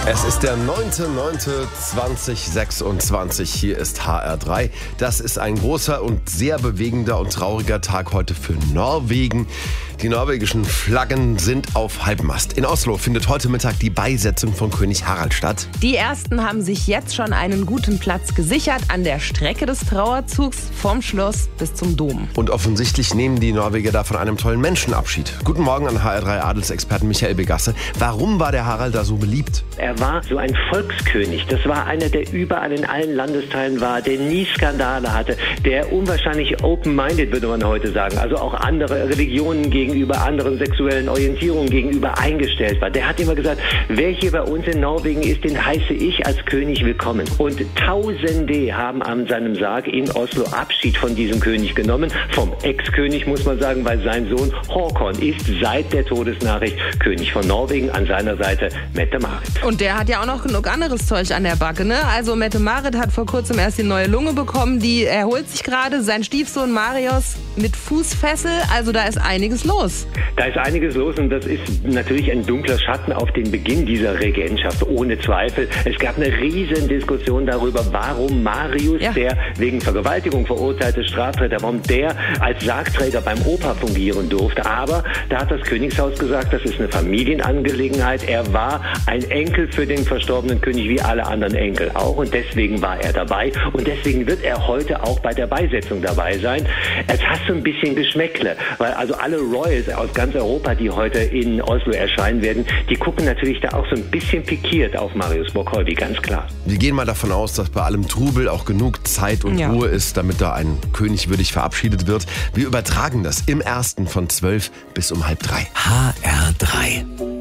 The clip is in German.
Es ist der 9.9.2026. Hier ist HR3. Das ist ein großer und sehr bewegender und trauriger Tag heute für Norwegen. Die norwegischen Flaggen sind auf Halbmast. In Oslo findet heute Mittag die Beisetzung von König Harald statt. Die Ersten haben sich jetzt schon einen guten Platz gesichert an der Strecke des Trauerzugs vom Schloss bis zum Dom. Und offensichtlich nehmen die Norweger da von einem tollen Menschenabschied. Guten Morgen an HR3 Adelsexperten Michael Begasse. Warum war der Harald da so beliebt? Er war so ein Volkskönig. Das war einer, der überall in allen Landesteilen war, der nie Skandale hatte, der unwahrscheinlich open-minded, würde man heute sagen, also auch andere Religionen gegenüber, anderen sexuellen Orientierungen gegenüber eingestellt war. Der hat immer gesagt, wer hier bei uns in Norwegen ist, den heiße ich als König willkommen. Und Tausende haben an seinem Sarg in Oslo Abschied von diesem König genommen. Vom Ex-König, muss man sagen, weil sein Sohn Håkon ist seit der Todesnachricht König von Norwegen, an seiner Seite Mette-Marit. Und der hat ja auch noch genug anderes Zeug an der Backe, ne? Also Mette-Marit hat vor kurzem erst die neue Lunge bekommen, die erholt sich gerade. Sein Stiefsohn Marius mit Fußfessel, also da ist einiges los. Da ist einiges los und das ist natürlich ein dunkler Schatten auf den Beginn dieser Regentschaft, ohne Zweifel. Es gab eine riesen Diskussion darüber, warum Marius, der wegen Vergewaltigung verurteilte Straftäter, warum der als Sargträger beim Opa fungieren durfte. Aber da hat das Königshaus gesagt, das ist eine Familienangelegenheit. Er war ein Enkel für den verstorbenen König, wie alle anderen Enkel auch. Und deswegen war er dabei. Und deswegen wird er heute auch bei der Beisetzung dabei sein. Es hat so ein bisschen Geschmäckle, weil also alle Royals aus ganz Europa, die heute in Oslo erscheinen werden, die gucken natürlich da auch so ein bisschen pikiert auf Marius Bokolbi, ganz klar. Wir gehen mal davon aus, dass bei allem Trubel auch genug Zeit und Ruhe ist, damit da ein König würdig verabschiedet wird. Wir übertragen das im Ersten von 12 bis um 2:30. HR3